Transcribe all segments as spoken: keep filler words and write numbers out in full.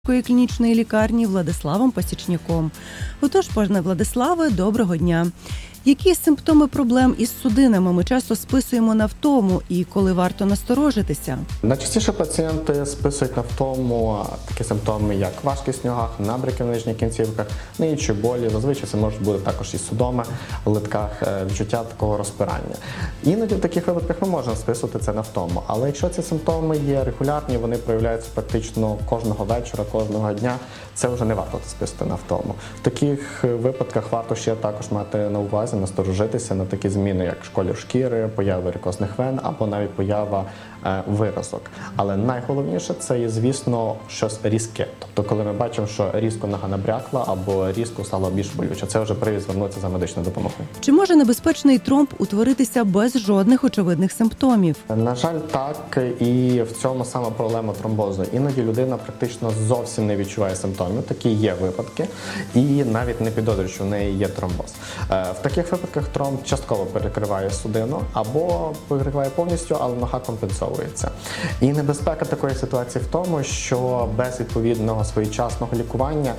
клінічної лікарні Владиславом Пасічняком. Отож, пане Владиславе, доброго дня. Які симптоми проблем із судинами ми часто списуємо на втому і коли варто насторожитися? Найчастіше пацієнти списують на втому такі симптоми, як важкість в ногах, набряки в нижніх кінцівках, на інші болі. Зазвичай це можуть бути також і судоми в литках, відчуття такого розпирання. Іноді в таких випадках ми можемо списувати це на втому. Але якщо ці симптоми є регулярні, вони проявляються практично кожного вечора, кожного дня, це вже не варто списувати на втому. В таких випадках варто ще також мати на увазі, насторожитися на такі зміни, як колір шкіри, поява варикозних вен або навіть поява е, виразок. Але найголовніше це є, звісно, щось різке. Тобто, коли ми бачимо, що різко нога набрякла або різко стало більш болюче, це вже привід звернутися за медичною допомогою. Чи може небезпечний тромб утворитися без жодних очевидних симптомів? На жаль, так, і в цьому саме проблема тромбозу. Іноді людина практично зовсім не відчуває симптомів, такі є випадки, і навіть не підозрює, що в неї є тромбоз. В таких випадках тромб частково перекриває судину або перекриває повністю, але нога компенсовується. І небезпека такої ситуації в тому, що без відповідного своєчасного лікування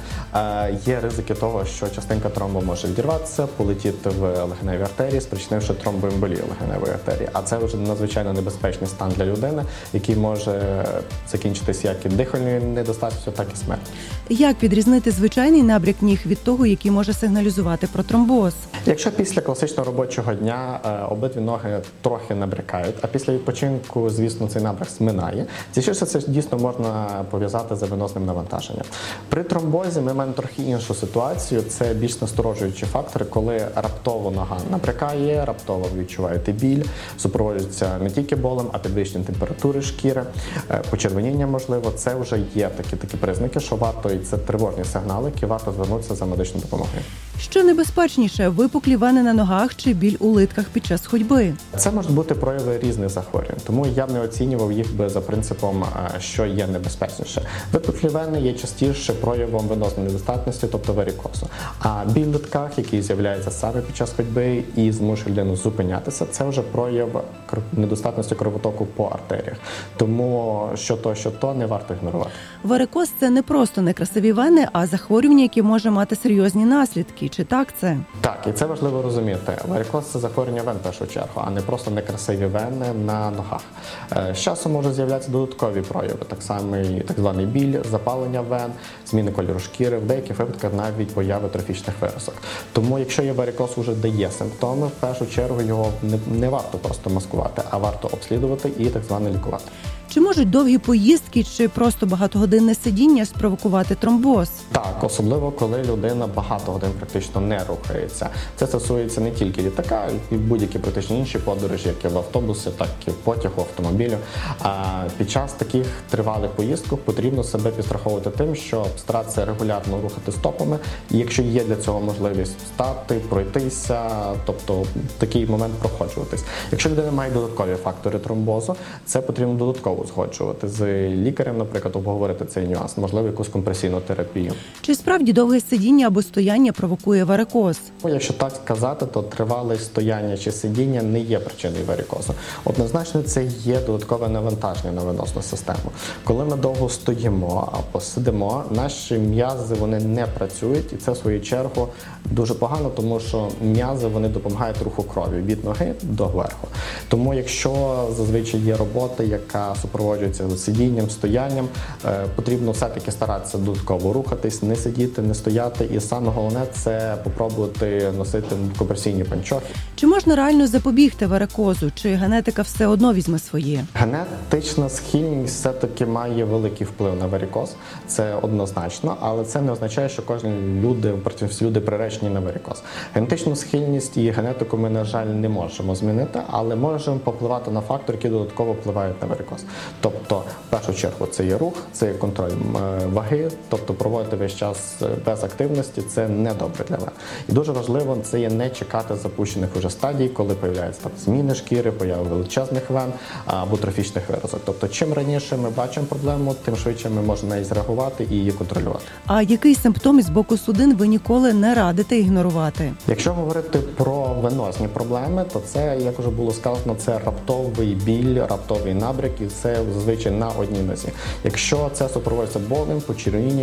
є ризики того, що частинка тромбу може відірватися, полетіти в легеневі артерії, спричинивши тромбоемболію легеневої артерії. А це вже надзвичайно небезпечний стан для людини, який може закінчитися як і дихальною недостатністю, так і смертю. Як відрізнити звичайний набряк ніг від того, який може сигналізувати про тромбоз? Якщо після класичного робочого дня обидві ноги трохи набрякають, а після відпочинку, звісно, цей набряк зминає, частіше це дійсно можна пов'язати з венозним навантаженням. При тромбозі ми маємо трохи іншу ситуацію, це більш насторожуючі фактори, коли раптово нога набрякає, раптово відчуваєте біль, супроводжується не тільки болем, а підвищенням температури шкіри, почервоніння можливо. Це вже є такі, такі признаки, що варто, і це тривожні сигнали, які варто звернутися за медичною допомогою. Що небезпечніше – випуклі вени на ногах чи біль у литках під час ходьби? Це можуть бути прояви різних захворювань, тому я б не оцінював їх би за принципом, що є небезпечніше. Випуклі вени є частіше проявом венозної недостатності, тобто варикозу. А біль у литках, який з'являється саме під час ходьби і змушує людину зупинятися, це вже прояв недостатності кровотоку по артеріях. Тому що то, що то, не варто ігнорувати. Варикоз – це не просто некрасиві вени, а захворювання, яке може мати серйозні наслідки. Чи так це? Так, і це важливо розуміти. Варикоз – це захворювання вен в першу чергу, а не просто некрасиві вени на ногах. З часом можуть з'являтися додаткові прояви, так само і так званий біль, запалення вен, зміни кольору шкіри, в деяких випадках навіть появи трофічних виразок. Тому якщо є варикоз, вже дає симптоми, в першу чергу його не, не варто просто маскувати, а варто обслідувати і так звано лікувати. Чи можуть довгі поїздки чи просто багатогодинне сидіння спровокувати тромбоз? Так, особливо коли людина багато годин практично не рухається. Це стосується не тільки літака, і будь-які практично інші подорожі, як і в автобусі, так і в потягу, автомобілю. А під час таких тривалих поїздок потрібно себе підстраховувати тим, що старатися регулярно рухати стопами, і якщо є для цього можливість встати, пройтися, тобто в такий момент проходжуватись. Якщо людина має додаткові фактори тромбозу, це потрібно додатково узгоджувати з лікарем, наприклад, обговорити цей нюанс, можливо, якусь компресійну терапію. Чи справді довге сидіння або стояння провокує варикоз? Якщо так сказати, то тривале стояння чи сидіння не є причиною варикозу. Однозначно, це є додаткове навантаження на венозну систему. Коли ми довго стоїмо або сидимо, наші м'язи вони не працюють, і це в свою чергу дуже погано, тому що м'язи вони допомагають руху крові від ноги до верху. Тому якщо зазвичай є робота, яка супроводжується сидінням, стоянням, потрібно все-таки старатися додатково рухатись, не сидіти, не стояти. І саме головне – це попробувати носити компресійні панчохи. Чи можна реально запобігти варикозу? Чи генетика все одно візьме своє? Генетична схильність все-таки має великий вплив на варикоз. Це однозначно, але це не означає, що кожні люди, люди приречені на варикоз. Генетичну схильність і генетику ми, на жаль, не можемо змінити, але можемо попливати на фактори, які додатково впливають на варикоз. Тобто, в першу чергу, це є рух, це є контроль ваги, тобто проводити весь час без активності – це не добре для вен. І дуже важливо це є не чекати запущених уже стадій, коли появляються там зміни шкіри, появи величезних вен або трофічних виразок. Тобто, чим раніше ми бачимо проблему, тим швидше ми можемо на неї зреагувати і її контролювати. А який симптом із боку судин ви ніколи не радите ігнорувати? Якщо говорити про венозні проблеми, то це, як вже було сказано, це раптовий біль, раптовий набряк із це зазвичай на одній нозі. Якщо це супроводжується болем, почервонінням,